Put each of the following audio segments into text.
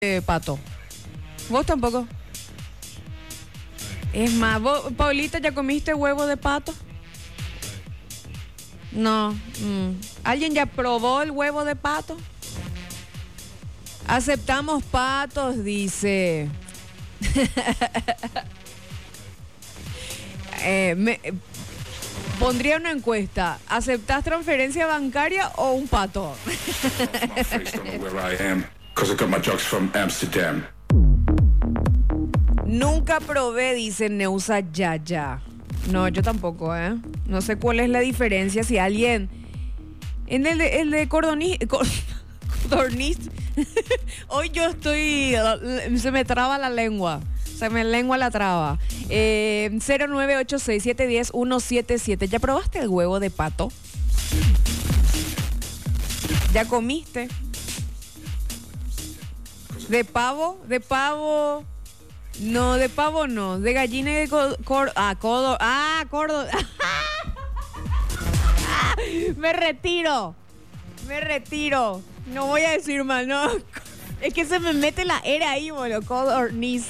Pato. ¿Vos tampoco? Es más, ¿vos, Paulita, ya comiste huevo de pato? No. ¿Alguien ya probó el huevo de pato? Aceptamos patos, dice. Pondría una encuesta. ¿Aceptás transferencia bancaria o un pato? Nunca probé, dice Neusa Yaya. No, yo tampoco, ¿eh? No sé cuál es la diferencia. Si alguien... En el de cordonista... Hoy yo estoy... Se me traba la lengua. Se me lengua la traba. 0986710177. ¿Ya probaste el huevo de pato? ¿Ya comiste? ¿De pavo? ¿De pavo? No, de pavo no. De gallina y de córdoba. Córdoba. Me retiro. No voy a decir mal, no. Es que se me mete la era ahí, boludo. Codorniz.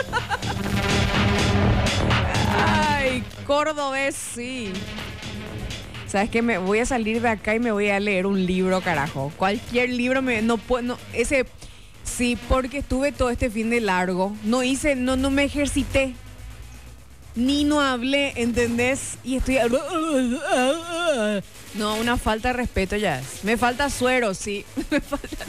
Ay, cordobés, sí. ¿Sabes qué? Me voy a salir de acá y me voy a leer un libro, carajo. Cualquier libro no puedo, ese... Sí, porque estuve todo este fin de largo. No me ejercité. Ni no hablé, ¿entendés? Y estoy... No, una falta de respeto ya es. Me falta suero, sí. Me falta...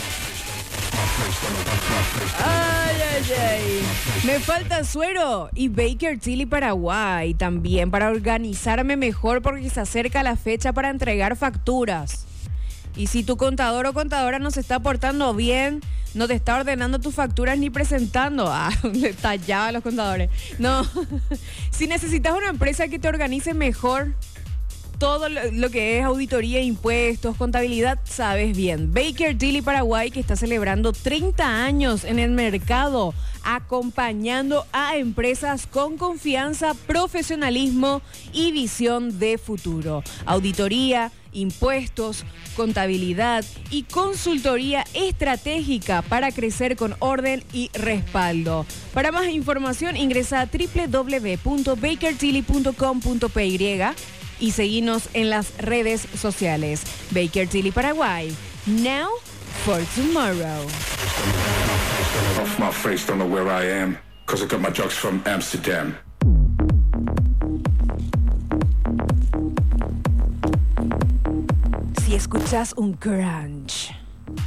Ay. Me falta suero y Baker Tilly Paraguay también para organizarme mejor porque se acerca la fecha para entregar facturas. Y si tu contador o contadora no se está portando bien, no te está ordenando tus facturas ni presentando. Le tallaba a los contadores. No. Si necesitas una empresa que te organice mejor todo lo que es auditoría, impuestos, contabilidad, sabes bien. Baker Tilly Paraguay, que está celebrando 30 años en el mercado, acompañando a empresas con confianza, profesionalismo y visión de futuro. Auditoría, impuestos, contabilidad y consultoría estratégica para crecer con orden y respaldo. Para más información ingresa a www.bakertilly.com.py y seguinos en las redes sociales. Baker Tilly Paraguay. Now for tomorrow. Off my face, don't know where I am, 'cause I got my drugs from Amsterdam. Si escuchas un crunch,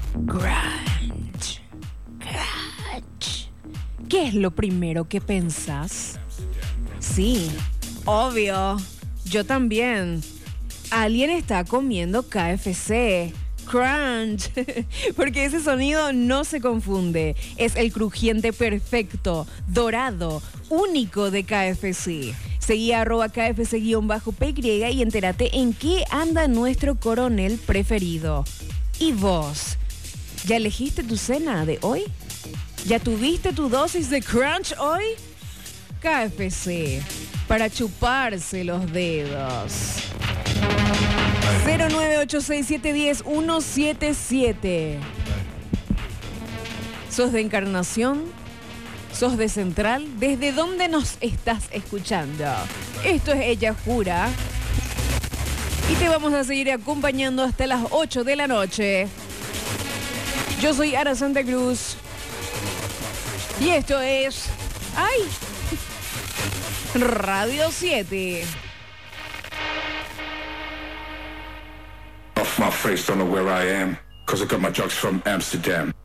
¿qué es lo primero que pensás? Sí, obvio. Yo también. Alguien está comiendo KFC. Crunch. Porque ese sonido no se confunde. Es el crujiente perfecto, dorado, único de KFC. Seguí a @KFC_PY y entérate en qué anda nuestro coronel preferido. ¿Y vos? ¿Ya elegiste tu cena de hoy? ¿Ya tuviste tu dosis de crunch hoy? KFC, para chuparse los dedos. 0986710177. ¿Sos de Encarnación? ¿Sos de Central? ¿Desde dónde nos estás escuchando? Esto es Ella Jura. Y te vamos a seguir acompañando hasta las 8 de la noche. Yo soy Ara Santa Cruz. Y esto es... ¡Ay! Radio 7. Off my face, don't know where I am, 'cause I got my drugs from Amsterdam.